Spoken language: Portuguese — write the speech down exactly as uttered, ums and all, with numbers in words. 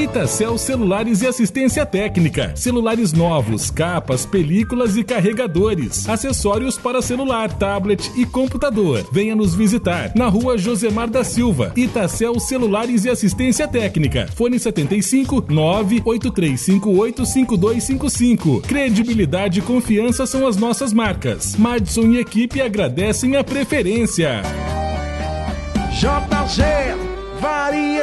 Itacel Celulares e Assistência Técnica. Celulares novos, capas, películas e carregadores. Acessórios para celular, tablet e computador. Venha nos visitar na rua Josemar da Silva. Itacel Celulares e Assistência Técnica. Fone setenta e cinco, nove oito três cinco oito, cinco dois cinco cinco. Credibilidade e confiança são as nossas marcas. Madison e equipe agradecem a preferência. J G Varia